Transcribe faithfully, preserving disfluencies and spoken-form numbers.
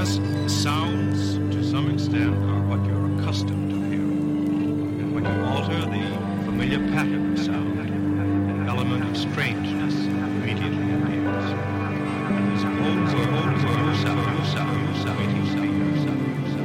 Because sounds, to some extent, are what you're accustomed to hearing. And when you alter the familiar pattern of sound, an element of strange